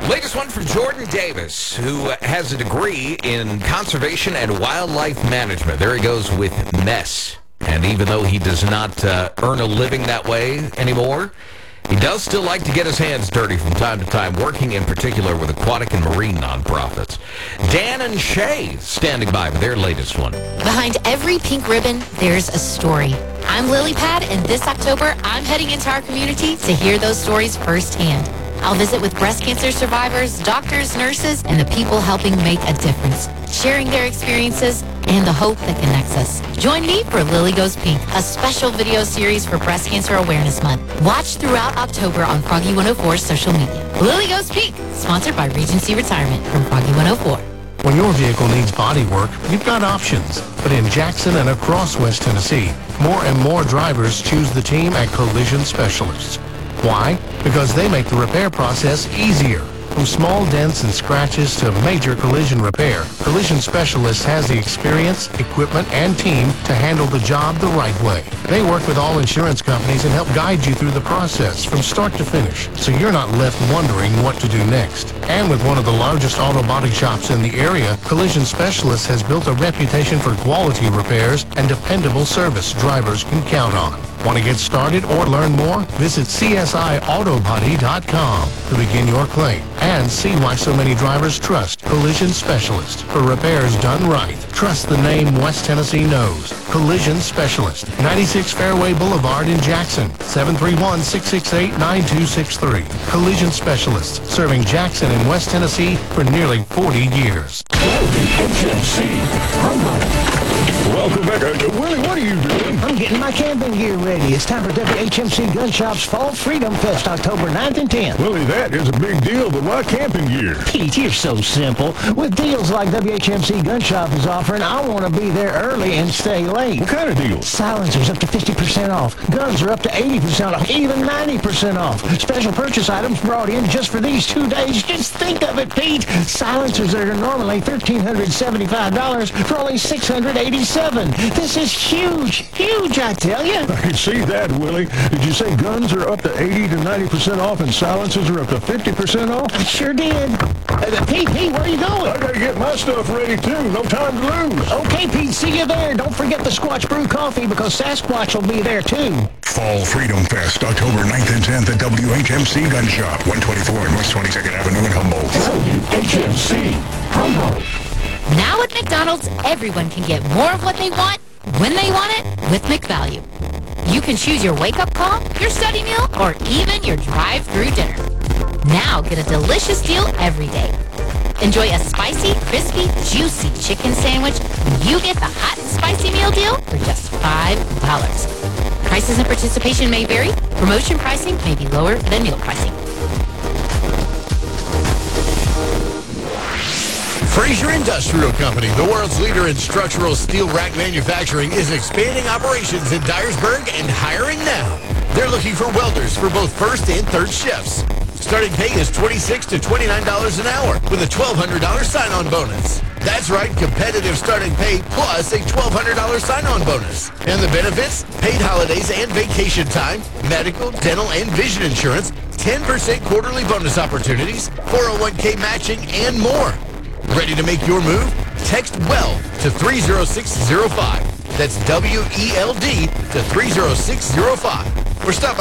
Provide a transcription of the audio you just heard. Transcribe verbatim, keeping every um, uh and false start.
Latest one from Jordan Davis, who has a degree in conservation and wildlife management. There he goes with MESS. And even though he does not uh, earn a living that way anymore, he does still like to get his hands dirty from time to time, working in particular with aquatic and marine nonprofits. Dan and Shay standing by with their latest one. Behind every pink ribbon, there's a story. I'm Lily Pad, and this October, I'm heading into our community to hear those stories firsthand. I'll visit with breast cancer survivors, doctors, nurses, and the people helping make a difference, sharing their experiences and the hope that connects us. Join me for Lily Goes Pink, a special video series for Breast Cancer Awareness Month. Watch throughout October on Froggy one oh four's social media. Lily Goes Pink, sponsored by Regency Retirement from Froggy one oh four. When your vehicle needs body work, you've got options. But in Jackson and across West Tennessee, more and more drivers choose the team at Collision Specialists. Why? Because they make the repair process easier. From small dents and scratches to major collision repair, Collision Specialists has the experience, equipment, and team to handle the job the right way. They work with all insurance companies and help guide you through the process from start to finish, so you're not left wondering what to do next. And with one of the largest auto body shops in the area, Collision Specialists has built a reputation for quality repairs and dependable service drivers can count on. Want to get started or learn more? Visit C S I auto body dot com to begin your claim and see why so many drivers trust Collision Specialist for repairs done right. Trust the name West Tennessee knows. Collision Specialist, ninety-six Fairway Boulevard in Jackson, seven three one, six six eight, nine two six three. Collision Specialist, serving Jackson and West Tennessee for nearly forty years. Welcome back. Uh, Willie, what are you doing? I'm getting my camping gear ready. It's time for W H M C Gun Shop's Fall Freedom Fest, October ninth and tenth. Willie, that is a big deal, but why camping gear? Pete, you're so simple. With deals like W H M C Gun Shop is offering, I want to be there early and stay late. What kind of deals? Silencers up to fifty percent off. Guns are up to eighty percent off, even ninety percent off. Special purchase items brought in just for these two days. Just think of it, Pete. Silencers that are normally one thousand three hundred seventy-five dollars for only six hundred eighty-seven dollars. This is huge, huge, I tell you. I can see that, Willie. Did you say guns are up to eighty to ninety percent off and silencers are up to fifty percent off? I sure did. Uh, Pete, Pete, where are you going? I gotta get my stuff ready, too. No time to lose. Okay, Pete, see you there. Don't forget the Squatch Brew Coffee because Sasquatch will be there, too. Fall Freedom Fest, October ninth and tenth at W H M C Gun Shop, one twenty-four North twenty-second Avenue in Humboldt. W H M C Humboldt. Now at McDonald's, everyone can get more of what they want, when they want it, with McValue. You can choose your wake-up call, your study meal, or even your drive-through dinner. Now get a delicious deal every day. Enjoy a spicy, crispy, juicy chicken sandwich when you get the hot and spicy meal deal for just five dollars. Prices and participation may vary. Promotion pricing may be lower than meal pricing. Fraser Industrial Company, the world's leader in structural steel rack manufacturing, is expanding operations in Dyersburg and hiring now. They're looking for welders for both first and third shifts. Starting pay is twenty-six to twenty-nine dollars an hour with a twelve hundred dollars sign-on bonus. That's right, competitive starting pay plus a twelve hundred dollars sign-on bonus. And the benefits? Paid holidays and vacation time, medical, dental, and vision insurance, ten percent quarterly bonus opportunities, four oh one k matching, and more. Ready to make your move? Text WELD to three oh six oh five. That's W E L D to three oh six oh five. Or stop